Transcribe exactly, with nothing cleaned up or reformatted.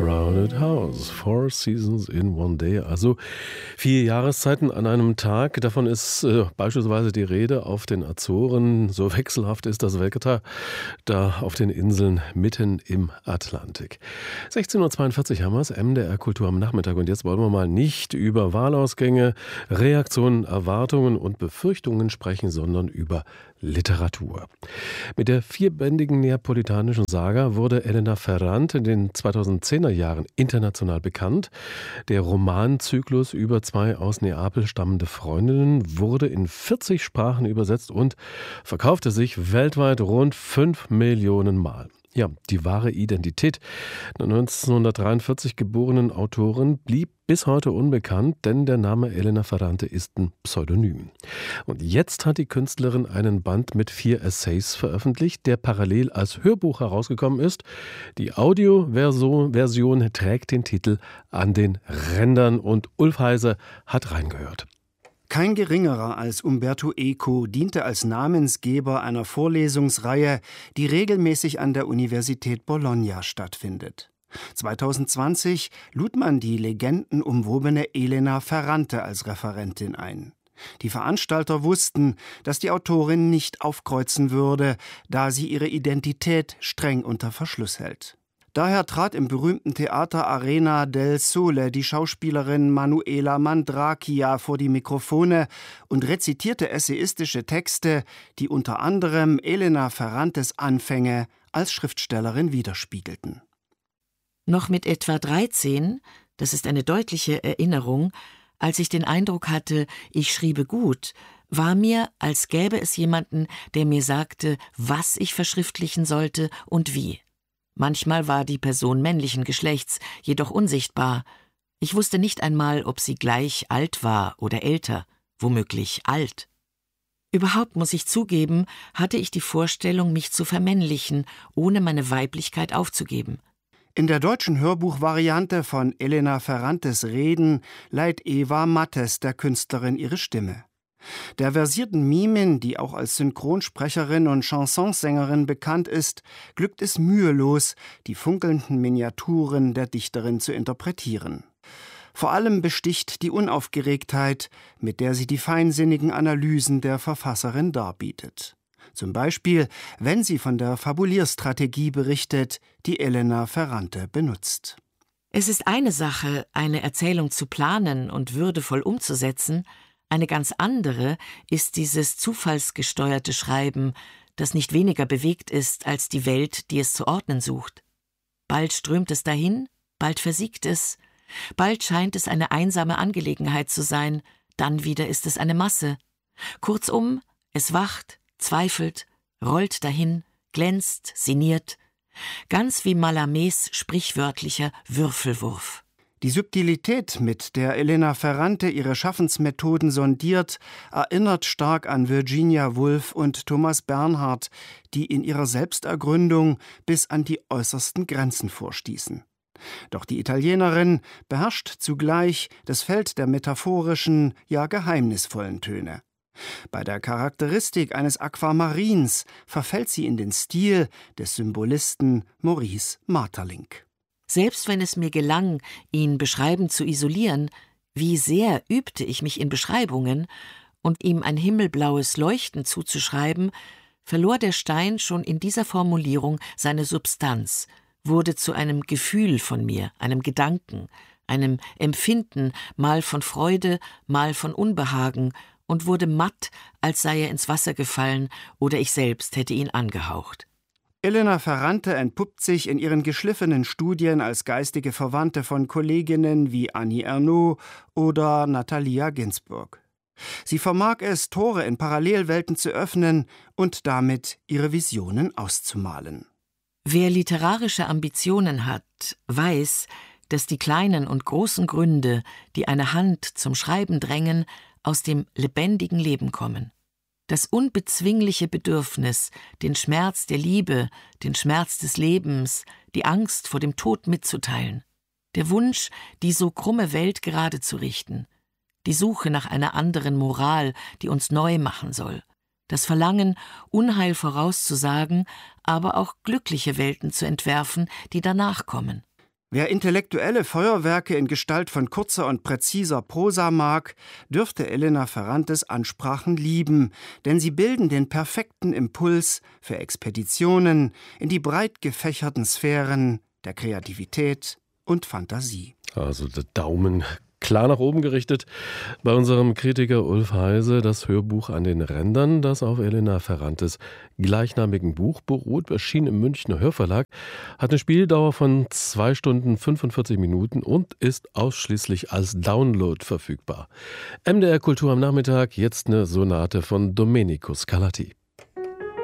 Crowded House, Four Seasons in One Day, also vier Jahreszeiten an einem Tag. Davon ist äh, beispielsweise die Rede auf den Azoren. So wechselhaft ist das Wetter da auf den Inseln mitten im Atlantik. sechzehn Uhr zweiundvierzig haben wir es, M D R Kultur am Nachmittag. Und jetzt wollen wir mal nicht über Wahlausgänge, Reaktionen, Erwartungen und Befürchtungen sprechen, sondern über Literatur. Mit der vierbändigen neapolitanischen Saga wurde Elena Ferrante in den zweitausendzehner Jahren international bekannt. Der Romanzyklus über zwei aus Neapel stammende Freundinnen wurde in vierzig Sprachen übersetzt und verkaufte sich weltweit rund fünf Millionen Mal. Ja, die wahre Identität der neunzehnhundertdreiundvierzig geborenen Autorin blieb bis heute unbekannt, denn der Name Elena Ferrante ist ein Pseudonym. Und jetzt hat die Künstlerin einen Band mit vier Essays veröffentlicht, der parallel als Hörbuch herausgekommen ist. Die Audioversion trägt den Titel An den Rändern und Ulf Heiser hat reingehört. Kein geringerer als Umberto Eco diente als Namensgeber einer Vorlesungsreihe, die regelmäßig an der Universität Bologna stattfindet. zweitausendzwanzig lud man die legendenumwobene Elena Ferrante als Referentin ein. Die Veranstalter wussten, dass die Autorin nicht aufkreuzen würde, da sie ihre Identität streng unter Verschluss hält. Daher trat im berühmten Theater Arena del Sole die Schauspielerin Manuela Mandrachia vor die Mikrofone und rezitierte essayistische Texte, die unter anderem Elena Ferrantes Anfänge als Schriftstellerin widerspiegelten. Noch mit etwa dreizehn, das ist eine deutliche Erinnerung, als ich den Eindruck hatte, ich schriebe gut, war mir, als gäbe es jemanden, der mir sagte, was ich verschriftlichen sollte und wie. Manchmal war die Person männlichen Geschlechts, jedoch unsichtbar. Ich wusste nicht einmal, ob sie gleich alt war oder älter, womöglich alt. Überhaupt, muss ich zugeben, hatte ich die Vorstellung, mich zu vermännlichen, ohne meine Weiblichkeit aufzugeben. In der deutschen Hörbuchvariante von Elena Ferrantes Reden leiht Eva Mattes der Künstlerin ihre Stimme. Der versierten Mimin, die auch als Synchronsprecherin und Chansonsängerin bekannt ist, glückt es mühelos, die funkelnden Miniaturen der Dichterin zu interpretieren. Vor allem besticht die Unaufgeregtheit, mit der sie die feinsinnigen Analysen der Verfasserin darbietet. Zum Beispiel, wenn sie von der Fabulierstrategie berichtet, die Elena Ferrante benutzt. Es ist eine Sache, eine Erzählung zu planen und würdevoll umzusetzen. Eine ganz andere ist dieses zufallsgesteuerte Schreiben, das nicht weniger bewegt ist als die Welt, die es zu ordnen sucht. Bald strömt es dahin, bald versiegt es, bald scheint es eine einsame Angelegenheit zu sein, dann wieder ist es eine Masse. Kurzum, es wacht, zweifelt, rollt dahin, glänzt, sinniert, ganz wie Mallarmés sprichwörtlicher Würfelwurf. Die Subtilität, mit der Elena Ferrante ihre Schaffensmethoden sondiert, erinnert stark an Virginia Woolf und Thomas Bernhard, die in ihrer Selbstergründung bis an die äußersten Grenzen vorstießen. Doch die Italienerin beherrscht zugleich das Feld der metaphorischen, ja geheimnisvollen Töne. Bei der Charakteristik eines Aquamarins verfällt sie in den Stil des Symbolisten Maurice Maeterlinck. Selbst wenn es mir gelang, ihn beschreibend zu isolieren, wie sehr übte ich mich in Beschreibungen, und ihm ein himmelblaues Leuchten zuzuschreiben, verlor der Stein schon in dieser Formulierung seine Substanz, wurde zu einem Gefühl von mir, einem Gedanken, einem Empfinden, mal von Freude, mal von Unbehagen, und wurde matt, als sei er ins Wasser gefallen oder ich selbst hätte ihn angehaucht. Elena Ferrante entpuppt sich in ihren geschliffenen Studien als geistige Verwandte von Kolleginnen wie Annie Ernaux oder Natalia Ginzburg. Sie vermag es, Tore in Parallelwelten zu öffnen und damit ihre Visionen auszumalen. Wer literarische Ambitionen hat, weiß, dass die kleinen und großen Gründe, die eine Hand zum Schreiben drängen, aus dem lebendigen Leben kommen. Das unbezwingliche Bedürfnis, den Schmerz der Liebe, den Schmerz des Lebens, die Angst vor dem Tod mitzuteilen. Der Wunsch, die so krumme Welt gerade zu richten. Die Suche nach einer anderen Moral, die uns neu machen soll. Das Verlangen, Unheil vorauszusagen, aber auch glückliche Welten zu entwerfen, die danach kommen. Wer intellektuelle Feuerwerke in Gestalt von kurzer und präziser Prosa mag, dürfte Elena Ferrantes Ansprachen lieben, denn sie bilden den perfekten Impuls für Expeditionen in die breit gefächerten Sphären der Kreativität und Fantasie. Also der Daumen klar nach oben gerichtet bei unserem Kritiker Ulf Heise. Das Hörbuch An den Rändern, das auf Elena Ferrantes gleichnamigen Buch beruht, erschien im Münchner Hörverlag, hat eine Spieldauer von zwei Stunden fünfundvierzig Minuten und ist ausschließlich als Download verfügbar. M D R Kultur am Nachmittag, jetzt eine Sonate von Domenico Scarlatti.